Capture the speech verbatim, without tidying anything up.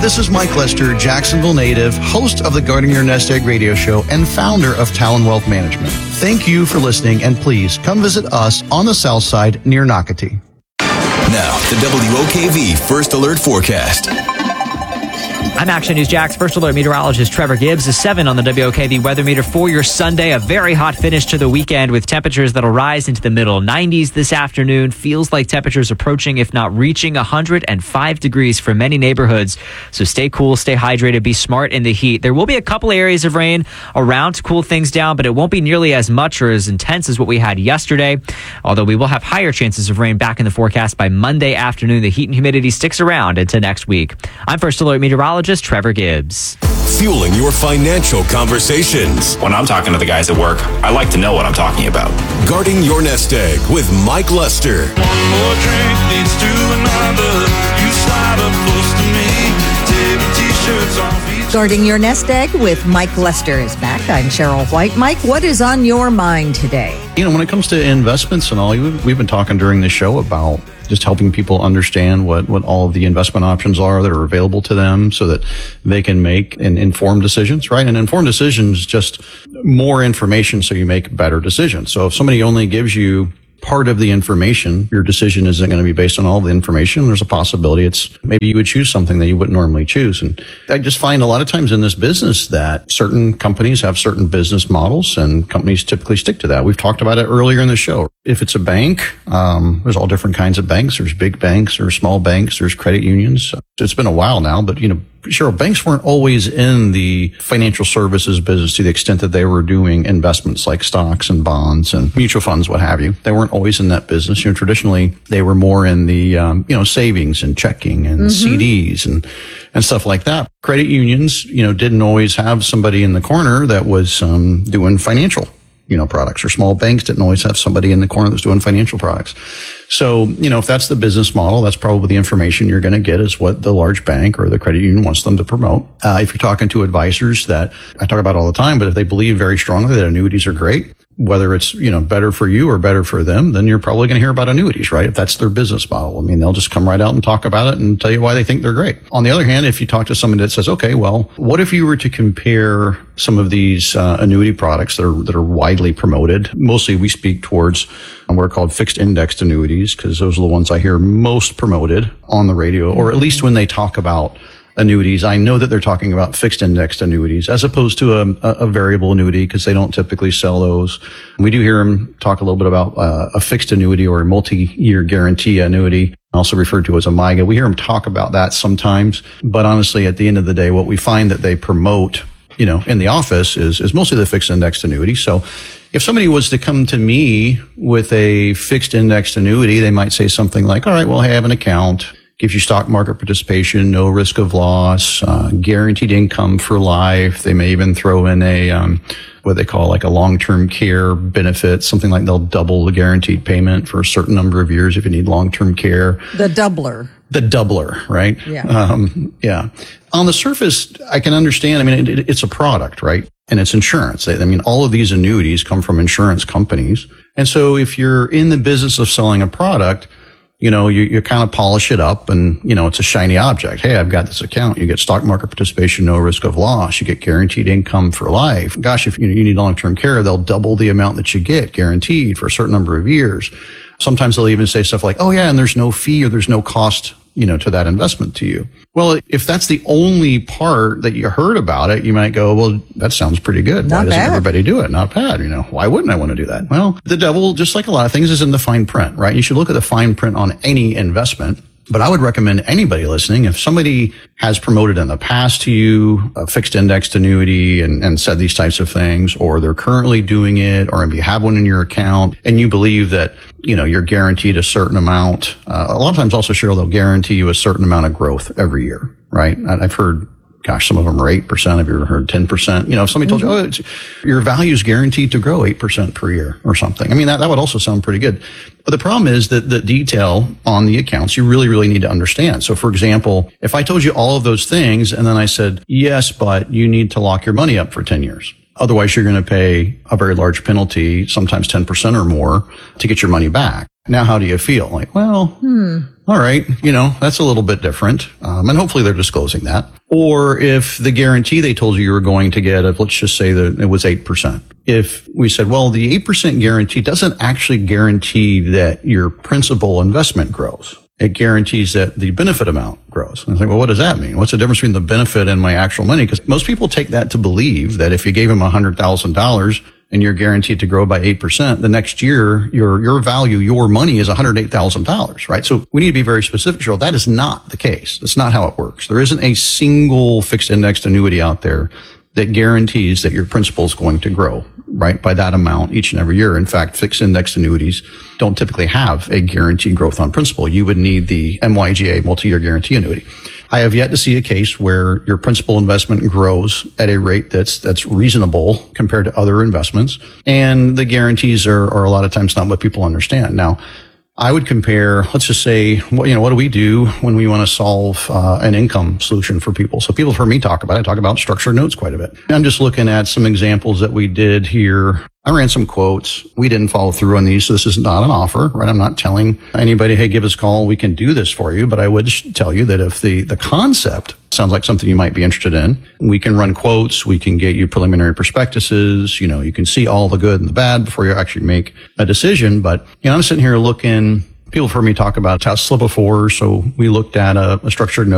this is Mike Lester, Jacksonville native, host of the Guarding Your Nest Egg radio show and founder of Talon Wealth Management. Thank you for listening, and please come visit us on the south side near Nocatee. Now, the W O K V First Alert Forecast. I'm Action News Jax First Alert meteorologist Trevor Gibbs. A seven on the W O K V weather meter for your Sunday. A very hot finish to the weekend with temperatures that'll rise into the middle nineties this afternoon. Feels like temperatures approaching, if not reaching, one hundred five degrees for many neighborhoods. So stay cool, stay hydrated, be smart in the heat. There will be a couple areas of rain around to cool things down, but it won't be nearly as much or as intense as what we had yesterday. Although we will have higher chances of rain back in the forecast by Monday afternoon. The heat and humidity sticks around into next week. I'm First Alert meteorologist Trevor Gibbs. Fueling your financial conversations. When I'm talking to the guys at work, I like to know what I'm talking about. Guarding Your Nest Egg with Mike Lester. One more drink leads to another. You slide up close to me. Take t-shirts off each. Guarding Your Nest Egg with Mike Lester is back. I'm Cheryl White. Mike, what is on your mind today? You know, when it comes to investments and all, we've been talking during the show about just helping people understand what, what all of the investment options are that are available to them so that they can make an informed decisions, right? And informed decisions, just more information so you make better decisions. So if somebody only gives you part of the information, your decision isn't going to be based on all the information. There's a possibility it's maybe you would choose something that you wouldn't normally choose. And I just find a lot of times in this business that certain companies have certain business models and companies typically stick to that. We've talked about it earlier in the show. If it's a bank, um, there's all different kinds of banks. There's big banks, there's small banks, there's credit unions. It's been a while now, but you know, sure, banks weren't always in the financial services business to the extent that they were doing investments like stocks and bonds and mutual funds, what have you. They weren't always in that business. You know, traditionally they were more in the, um, you know, savings and checking and mm-hmm. C Ds and, and stuff like that. Credit unions, you know, didn't always have somebody in the corner that was, um, doing financial, you know, products, or small banks didn't always have somebody in the corner that's doing financial products. So, you know, if that's the business model, that's probably the information you're going to get is what the large bank or the credit union wants them to promote. Uh, if you're talking to advisors that I talk about all the time, but if they believe very strongly that annuities are great, whether it's, you know, better for you or better for them, then you're probably going to hear about annuities, right? If that's their business model. I mean, they'll just come right out and talk about it and tell you why they think they're great. On the other hand, if you talk to somebody that says, okay, well, what if you were to compare some of these uh, annuity products that are, that are widely promoted? Mostly we speak towards what are called fixed indexed annuities, because those are the ones I hear most promoted on the radio, or at least when they talk about annuities, I know that they're talking about fixed indexed annuities as opposed to a, a variable annuity, because they don't typically sell those. We do hear them talk a little bit about uh, a fixed annuity or a multi-year guarantee annuity, also referred to as a M I G A. We hear them talk about that sometimes, but honestly, at the end of the day, what we find that they promote, you know, in the office is, is mostly the fixed indexed annuity. So if somebody was to come to me with a fixed indexed annuity, they might say something like, all right, well, I have an account. Gives you stock market participation, no risk of loss, uh, guaranteed income for life. They may even throw in a, um, what they call like a long-term care benefit, something like they'll double the guaranteed payment for a certain number of years if you need long-term care. The doubler. The doubler, right? Yeah. Um, yeah. On the surface, I can understand. I mean, it, it, it's a product, right? And it's insurance. I mean, all of these annuities come from insurance companies. And so if you're in the business of selling a product, you know, you, you kind of polish it up and, you know, it's a shiny object. Hey, I've got this account. You get stock market participation, no risk of loss. You get guaranteed income for life. Gosh, if you, you need long-term care, they'll double the amount that you get guaranteed for a certain number of years. Sometimes they'll even say stuff like, oh yeah, and there's no fee or there's no cost, you know, to that investment to you. Well, if that's the only part that you heard about it, you might go, well, that sounds pretty good. Not Why doesn't bad. everybody do it? Not bad. You know, why wouldn't I want to do that? Well, the devil, just like a lot of things, is in the fine print, right? You should look at the fine print on any investment. But I would recommend anybody listening, if somebody has promoted in the past to you a fixed indexed annuity and, and said these types of things, or they're currently doing it, or if you have one in your account and you believe that, you know, you're guaranteed a certain amount, uh, a lot of times also, Cheryl, they'll guarantee you a certain amount of growth every year, right? I've heard, gosh, some of them are eight percent. Have you ever heard ten percent? You know, if somebody told you, oh, it's, your value is guaranteed to grow eight percent per year or something. I mean, that, that would also sound pretty good. But the problem is that the detail on the accounts, you really, really need to understand. So for example, if I told you all of those things and then I said, yes, but you need to lock your money up for ten years. Otherwise, you're going to pay a very large penalty, sometimes ten percent or more, to get your money back. Now, how do you feel? Like, well, hmm. all right, you know, that's a little bit different. Um, and hopefully they're disclosing that. Or if the guarantee they told you you were going to get, of, let's just say that it was eight percent. If we said, well, the eight percent guarantee doesn't actually guarantee that your principal investment grows. It guarantees that the benefit amount grows. And I think, well, what does that mean? What's the difference between the benefit and my actual money? Because most people take that to believe that if you gave them one hundred thousand dollars and you're guaranteed to grow by eight percent, the next year, your your value, your money is one hundred eight thousand dollars, right? So we need to be very specific, Cheryl. That is not the case. That's not how it works. There isn't a single fixed indexed annuity out there that guarantees that your principal is going to grow, right, by that amount each and every year. In fact, fixed indexed annuities don't typically have a guaranteed growth on principal. You would need the M Y G A, multi-year guarantee annuity. I have yet to see a case where your principal investment grows at a rate that's that's reasonable compared to other investments, and the guarantees are, are a lot of times not what people understand. Now, I would compare, let's just say, what, you know, what do we do when we want to solve uh, an income solution for people? So people have heard me talk about it. I talk about structured notes quite a bit. I'm just looking at some examples that we did here. I ran some quotes. We didn't follow through on these, so this is not an offer, right? I'm not telling anybody, hey, give us a call, we can do this for you. But I would tell you that if the, the concept sounds like something you might be interested in, we can run quotes, we can get you preliminary prospectuses, you know, you can see all the good and the bad before you actually make a decision. But, you know, I'm sitting here looking, people have heard me talk about Tesla before, so we looked at a, a structured note